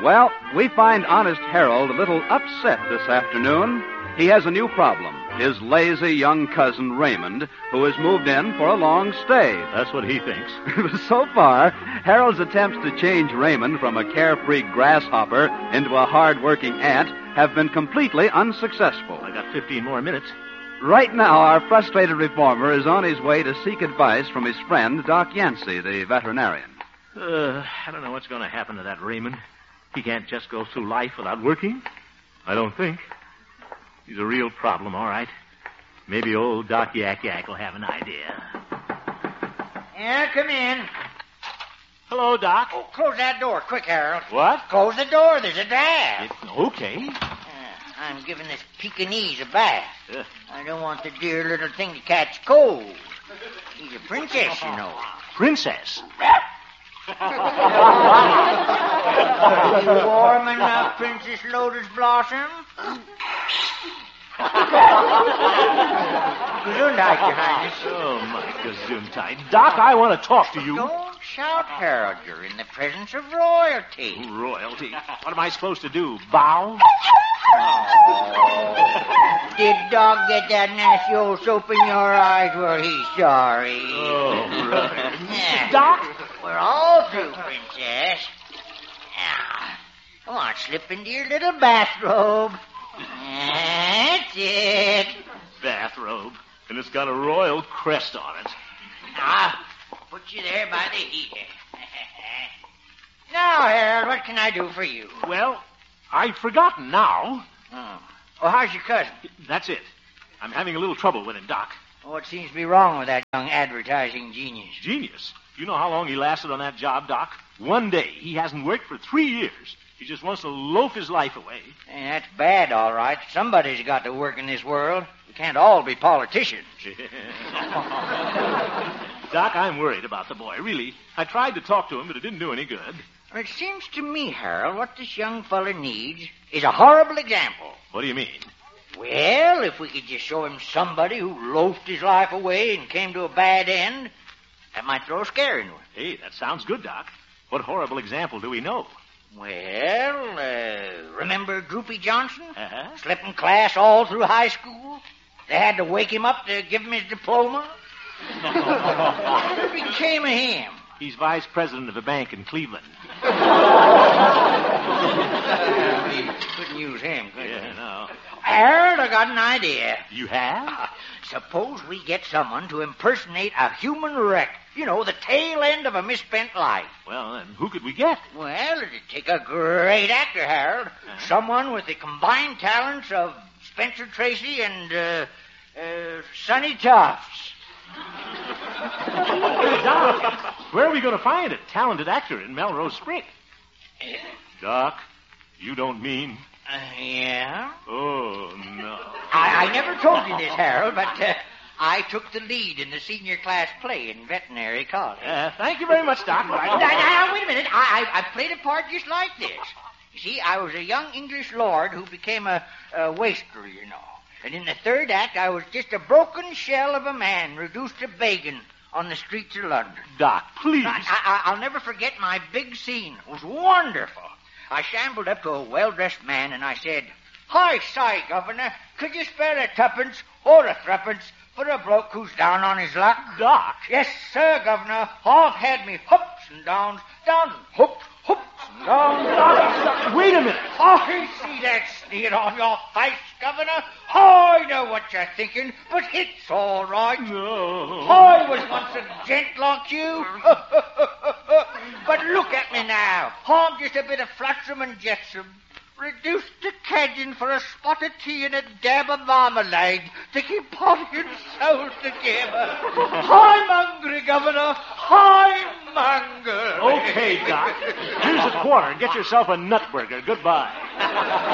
Well, we find Honest Harold a little upset this afternoon. He has a new problem. His lazy young cousin, Raymond, who has moved in for a long stay. That's what he thinks. So far, Harold's attempts to change Raymond from a carefree grasshopper into a hard-working ant have been completely unsuccessful. I got 15 more minutes. Right now, our frustrated reformer is on his way to seek advice from his friend, Doc Yancey, the veterinarian. I don't know what's going to happen to that Raymond. He can't just go through life without working. I don't think. He's a real problem, all right. Maybe old Doc Yak Yak will have an idea. Yeah, come in. Hello, Doc. Oh, close that door quick, Harold. What? Close the door. There's a draft. Okay. I'm giving this Pekingese a bath. Yeah. I don't want the dear little thing to catch cold. She's a princess, you know. Princess? You warm enough, Princess Lotus Blossom? Gesundheit, Your Highness. Oh, my Gesundheit. Doc, I want to talk to you. Don't shout, Harold. You're in the presence of royalty. Royalty? What am I supposed to do? Bow? Oh. Did Dog get that nasty old soap in your eyes? Well, he's sorry. Oh, brother. Yeah. Doc? We're all through, Princess. Now, come on, slip into your little bathrobe. That's it. Bathrobe. And it's got a royal crest on it. Now, I'll put you there by the heater. Now, Harold, what can I do for you? Well, I've forgotten now. Oh, how's your cousin? That's it. I'm having a little trouble with him, Doc. What seems to be wrong with that young advertising genius? Genius. You know how long he lasted on that job, Doc? One day. He hasn't worked for 3 years. He just wants to loaf his life away. Hey, that's bad, all right. Somebody's got to work in this world. We can't all be politicians. Doc, I'm worried about the boy, really. I tried to talk to him, but it didn't do any good. It seems to me, Harold, what this young fella needs is a horrible example. What do you mean? Well, if we could just show him somebody who loafed his life away and came to a bad end, that might throw a scare into him. Hey, that sounds good, Doc. What horrible example do we know? Well, remember Droopy Johnson? Uh-huh. Slipping class all through high school? They had to wake him up to give him his diploma? What became of him? He's vice president of a bank in Cleveland. Couldn't use him, could you? Yeah, no. Harold, I got an idea. You have? Suppose we get someone to impersonate a human wreck. You know, the tail end of a misspent life. Well, then who could we get? Well, it'd take a great actor, Harold. Someone with the combined talents of Spencer Tracy and, Sonny Tufts. Doc, where are we going to find a talented actor in Melrose Spring? Doc, you don't mean... Yeah? Oh, no. I never told you this, Harold, but I took the lead in the senior class play in veterinary college. Thank you very much, Doc. Now, wait a minute. I played a part just like this. You see, I was a young English lord who became a waster, you know. And in the third act, I was just a broken shell of a man reduced to begging on the streets of London. Doc, please. I'll never forget my big scene. It was wonderful. I shambled up to a well-dressed man and I said, "Hi, Si, Governor, could you spare a tuppence or a threepence for a bloke who's down on his luck?" Doc. "Yes, sir, Governor. I've had me hoops and downs and hoops and downs." Doc, wait a minute. I see that sneer on your face, Governor. I know what you're thinking, but it's all right. No. I was once a gent like you. But look at me now. I'm just a bit of flotsam and jetsam, reduced to cadging for a spot of tea and a dab of marmalade to keep body and soul together. I'm hungry, Governor. I'm hungry. Okay, Doc. Here's a quarter. Get yourself a nut burger. Goodbye.